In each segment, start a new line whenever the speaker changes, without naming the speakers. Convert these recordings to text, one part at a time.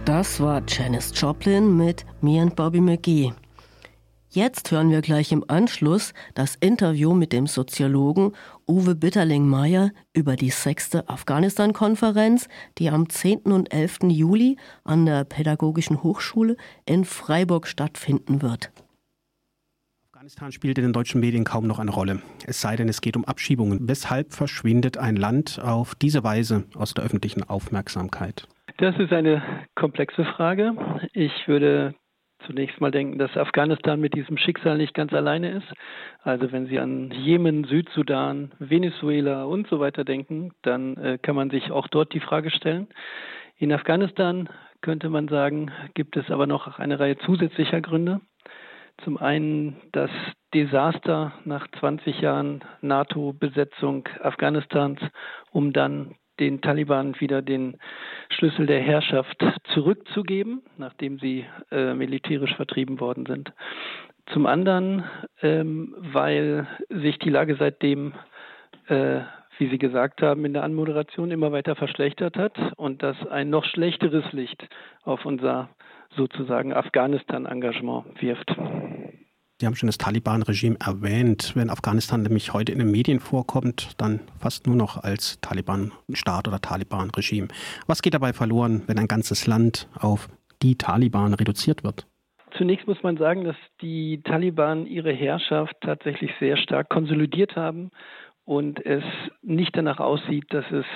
Das war Janis Joplin mit Me and Bobby McGee. Jetzt hören wir gleich im Anschluss das Interview mit dem Soziologen Uwe Bitterling-Meyer über die 6. Afghanistan-Konferenz, die am 10. und 11. Juli an der Pädagogischen Hochschule in Freiburg stattfinden wird.
Afghanistan spielt in den deutschen Medien kaum noch eine Rolle. Es sei denn, es geht um Abschiebungen. Weshalb verschwindet ein Land auf diese Weise aus der öffentlichen Aufmerksamkeit?
Das ist eine komplexe Frage. Ich würde zunächst mal denken, dass Afghanistan mit diesem Schicksal nicht ganz alleine ist. Also wenn Sie an Jemen, Südsudan, Venezuela und so weiter denken, dann kann man sich auch dort die Frage stellen. In Afghanistan könnte man sagen, gibt es aber noch eine Reihe zusätzlicher Gründe. Zum einen das Desaster nach 20 Jahren NATO-Besetzung Afghanistans, um dann den Taliban wieder den Schlüssel der Herrschaft zurückzugeben, nachdem sie militärisch vertrieben worden sind. Zum anderen, weil sich die Lage seitdem, wie Sie gesagt haben, in der Anmoderation immer weiter verschlechtert hat und das ein noch schlechteres Licht auf unser sozusagen Afghanistan-Engagement wirft.
Sie haben schon das Taliban-Regime erwähnt. Wenn Afghanistan nämlich heute in den Medien vorkommt, dann fast nur noch als Taliban-Staat oder Taliban-Regime. Was geht dabei verloren, wenn ein ganzes Land auf die Taliban reduziert wird?
Zunächst muss man sagen, dass die Taliban ihre Herrschaft tatsächlich sehr stark konsolidiert haben und es nicht danach aussieht, dass es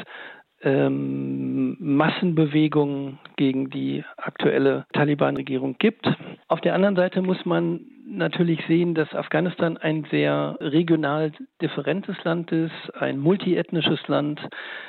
Massenbewegungen gegen die aktuelle Taliban-Regierung gibt. Auf der anderen Seite muss man natürlich sehen, dass Afghanistan ein sehr regional differentes Land ist, ein multiethnisches Land,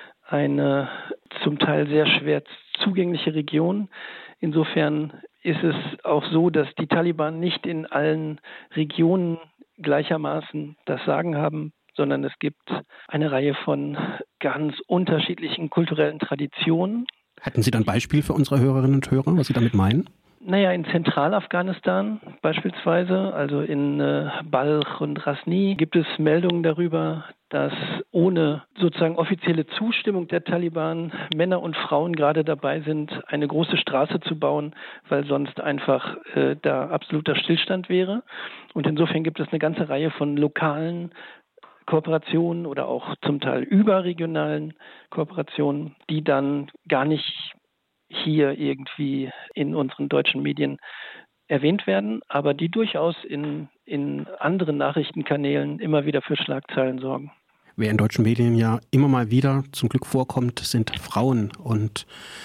eine zum Teil sehr schwer zugängliche Region. Insofern ist es auch so, dass die Taliban nicht in allen Regionen gleichermaßen das Sagen haben, sondern es gibt eine Reihe von ganz unterschiedlichen kulturellen Traditionen.
Hätten Sie dann ein Beispiel für unsere Hörerinnen und Hörer, was Sie damit meinen?
Naja, in Zentralafghanistan beispielsweise, also in Balch und Rasni, gibt es Meldungen darüber, dass ohne sozusagen offizielle Zustimmung der Taliban Männer und Frauen gerade dabei sind, eine große Straße zu bauen, weil sonst einfach da absoluter Stillstand wäre. Und insofern gibt es eine ganze Reihe von lokalen Kooperationen oder auch zum Teil überregionalen Kooperationen, die dann gar nicht hier irgendwie in unseren deutschen Medien erwähnt werden, aber die durchaus in anderen Nachrichtenkanälen immer wieder für Schlagzeilen sorgen.
Wer in deutschen Medien ja immer mal wieder zum Glück vorkommt, sind Frauen. Und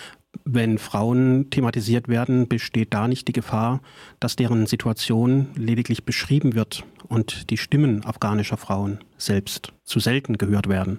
wenn Frauen thematisiert werden, besteht da nicht die Gefahr, dass deren Situation lediglich beschrieben wird und die Stimmen afghanischer Frauen selbst zu selten gehört werden?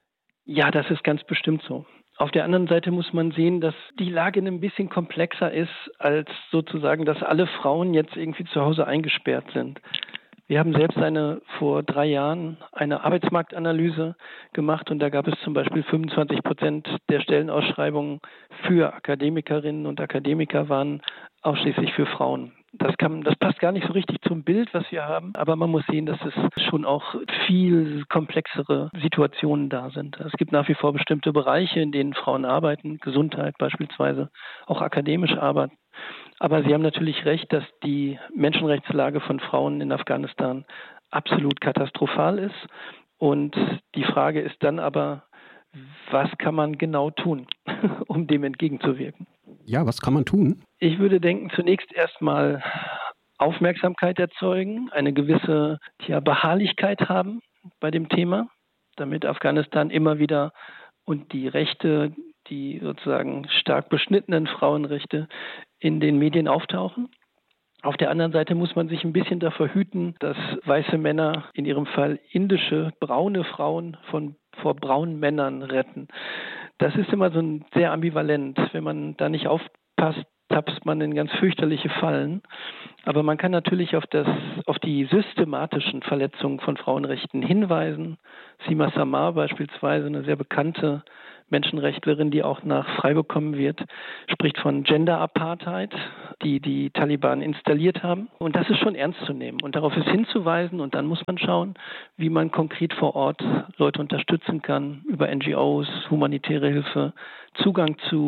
Ja, das ist ganz bestimmt so. Auf der anderen Seite muss man sehen, dass die Lage ein bisschen komplexer ist, als sozusagen, dass alle Frauen jetzt irgendwie zu Hause eingesperrt sind. Wir haben selbst vor 3 Jahren eine Arbeitsmarktanalyse gemacht und da gab es zum Beispiel 25% der Stellenausschreibungen für Akademikerinnen und Akademiker waren ausschließlich für Frauen. Das passt gar nicht so richtig zum Bild, was wir haben, aber man muss sehen, dass es schon auch viel komplexere Situationen da sind. Es gibt nach wie vor bestimmte Bereiche, in denen Frauen arbeiten, Gesundheit beispielsweise, auch akademische Arbeit. Aber Sie haben natürlich recht, dass die Menschenrechtslage von Frauen in Afghanistan absolut katastrophal ist. Und die Frage ist dann aber, was kann man genau tun, um dem entgegenzuwirken?
Ja, was kann man tun?
Ich würde denken, zunächst erstmal Aufmerksamkeit erzeugen, eine gewisse Beharrlichkeit haben bei dem Thema, damit Afghanistan immer wieder und die Rechte, die sozusagen stark beschnittenen Frauenrechte in den Medien auftauchen. Auf der anderen Seite muss man sich ein bisschen davor hüten, dass weiße Männer, in ihrem Fall indische, braune Frauen vor braunen Männern retten. Das ist immer so ein sehr ambivalent. Wenn man da nicht aufpasst, tapst man in ganz fürchterliche Fallen. Aber man kann natürlich auf die systematischen Verletzungen von Frauenrechten hinweisen. Sima Samar beispielsweise, eine sehr bekannte Menschenrechtlerin, die auch nach Freiburg kommen wird, spricht von Gender Apartheid, die Taliban installiert haben. Und das ist schon ernst zu nehmen. Und darauf ist hinzuweisen. Und dann muss man schauen, wie man konkret vor Ort Leute unterstützen kann, über NGOs, humanitäre Hilfe, Zugang zu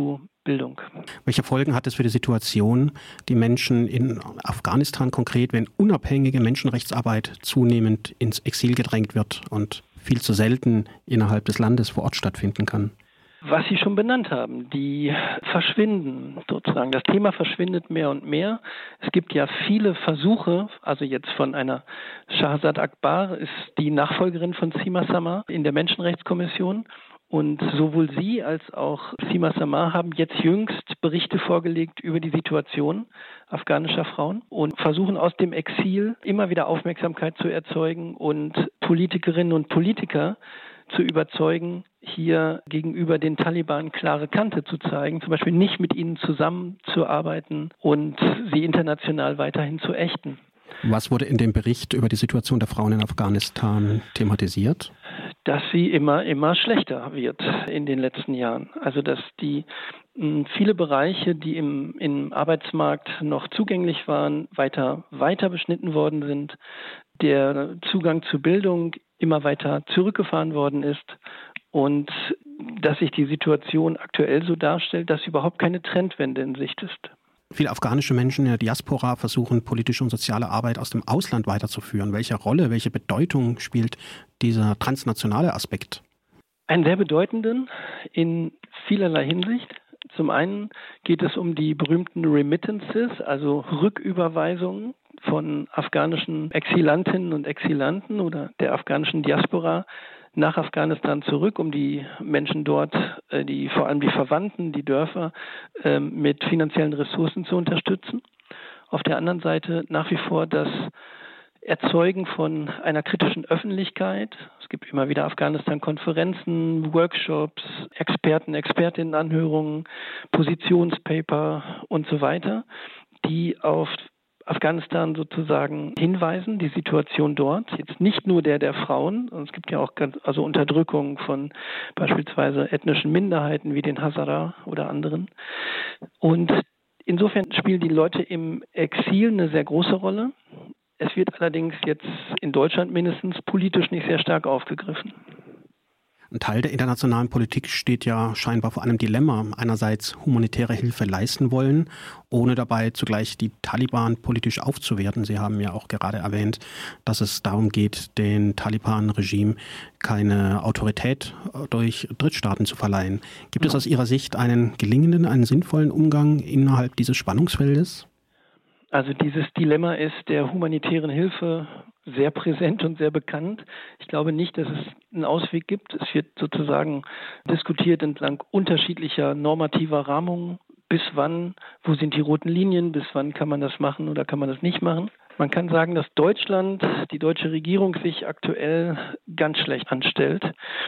Bildung.
Welche Folgen hat es für die Situation, die Menschen in Afghanistan konkret, wenn unabhängige Menschenrechtsarbeit zunehmend ins Exil gedrängt wird und viel zu selten innerhalb des Landes vor Ort stattfinden kann?
Was Sie schon benannt haben, die verschwinden sozusagen. Das Thema verschwindet mehr und mehr. Es gibt ja viele Versuche, also jetzt von einer Shahzad Akbar, ist die Nachfolgerin von Sima Samar in der Menschenrechtskommission. Und sowohl sie als auch Sima Samar haben jetzt jüngst Berichte vorgelegt über die Situation afghanischer Frauen und versuchen aus dem Exil immer wieder Aufmerksamkeit zu erzeugen und Politikerinnen und Politiker zu überzeugen, hier gegenüber den Taliban klare Kante zu zeigen, zum Beispiel nicht mit ihnen zusammenzuarbeiten und sie international weiterhin zu ächten.
Was wurde in dem Bericht über die Situation der Frauen in Afghanistan thematisiert?
Dass sie immer schlechter wird in den letzten Jahren. Also dass die viele Bereiche, die im Arbeitsmarkt noch zugänglich waren, weiter beschnitten worden sind. Der Zugang zu Bildung immer weiter zurückgefahren worden ist und dass sich die Situation aktuell so darstellt, dass überhaupt keine Trendwende in Sicht ist.
Viele afghanische Menschen in der Diaspora versuchen, politische und soziale Arbeit aus dem Ausland weiterzuführen. Welche Rolle, welche Bedeutung spielt dieser transnationale Aspekt?
Einen sehr bedeutenden in vielerlei Hinsicht. Zum einen geht es um die berühmten Remittances, also Rücküberweisungen von afghanischen Exilantinnen und Exilanten oder der afghanischen Diaspora nach Afghanistan zurück, um die Menschen dort, vor allem die Verwandten, die Dörfer, mit finanziellen Ressourcen zu unterstützen. Auf der anderen Seite nach wie vor das Erzeugen von einer kritischen Öffentlichkeit. Es gibt immer wieder Afghanistan-Konferenzen, Workshops, Expertinnenanhörungen, Positionspaper und so weiter, die auf Afghanistan sozusagen hinweisen, die Situation dort, jetzt nicht nur der Frauen, es gibt ja auch Unterdrückung von beispielsweise ethnischen Minderheiten wie den Hazara oder anderen. Und insofern spielen die Leute im Exil eine sehr große Rolle. Es wird allerdings jetzt in Deutschland mindestens politisch nicht sehr stark aufgegriffen.
Ein Teil der internationalen Politik steht ja scheinbar vor einem Dilemma. Einerseits humanitäre Hilfe leisten wollen, ohne dabei zugleich die Taliban politisch aufzuwerten. Sie haben ja auch gerade erwähnt, dass es darum geht, dem Taliban-Regime keine Autorität durch Drittstaaten zu verleihen. Gibt es aus Ihrer Sicht einen gelingenden, einen sinnvollen Umgang innerhalb dieses Spannungsfeldes?
Also dieses Dilemma ist der humanitären Hilfe sehr präsent und sehr bekannt. Ich glaube nicht, dass es einen Ausweg gibt. Es wird sozusagen diskutiert entlang unterschiedlicher normativer Rahmungen. Bis wann, wo sind die roten Linien, bis wann kann man das machen oder kann man das nicht machen? Man kann sagen, dass Deutschland, die deutsche Regierung sich aktuell ganz schlecht anstellt,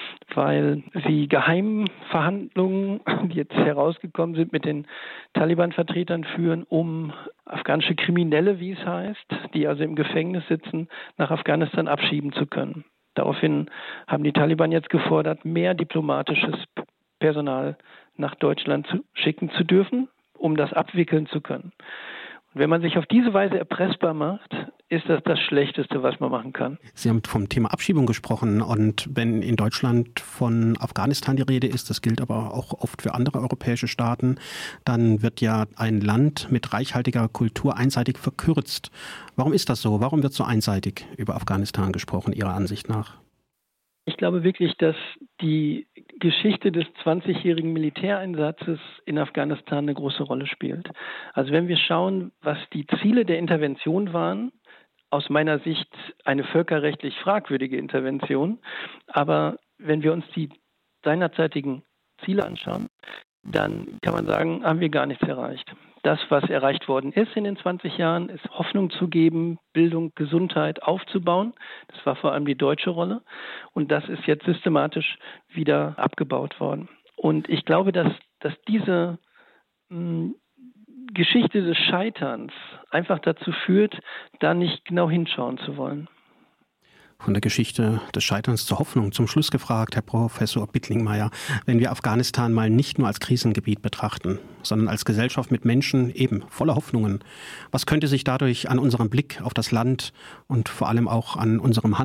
weil sie Geheimverhandlungen, die jetzt herausgekommen sind, mit den Taliban-Vertretern führen, um afghanische Kriminelle, wie es heißt, die also im Gefängnis sitzen, nach Afghanistan abschieben zu können. Daraufhin haben die Taliban jetzt gefordert, mehr diplomatisches Personal nach Deutschland schicken zu dürfen, um das abwickeln zu können. Wenn man sich auf diese Weise erpressbar macht, ist das Schlechteste, was man machen kann.
Sie haben vom Thema Abschiebung gesprochen und wenn in Deutschland von Afghanistan die Rede ist, das gilt aber auch oft für andere europäische Staaten, dann wird ja ein Land mit reichhaltiger Kultur einseitig verkürzt. Warum ist das so? Warum wird so einseitig über Afghanistan gesprochen, Ihrer Ansicht nach?
Ich glaube wirklich, dass die Geschichte des 20-jährigen Militäreinsatzes in Afghanistan eine große Rolle spielt. Also wenn wir schauen, was die Ziele der Intervention waren, aus meiner Sicht eine völkerrechtlich fragwürdige Intervention, aber wenn wir uns die seinerzeitigen Ziele anschauen, dann kann man sagen, haben wir gar nichts erreicht. Das, was erreicht worden ist in den 20 Jahren, ist Hoffnung zu geben, Bildung, Gesundheit aufzubauen. Das war vor allem die deutsche Rolle. Und das ist jetzt systematisch wieder abgebaut worden. Und ich glaube, dass diese Geschichte des Scheiterns einfach dazu führt, da nicht genau hinschauen zu wollen.
Von der Geschichte des Scheiterns zur Hoffnung. Zum Schluss gefragt, Herr Professor Bittlingmeier, wenn wir Afghanistan mal nicht nur als Krisengebiet betrachten, sondern als Gesellschaft mit Menschen eben voller Hoffnungen, was könnte sich dadurch an unserem Blick auf das Land und vor allem auch an unserem Handeln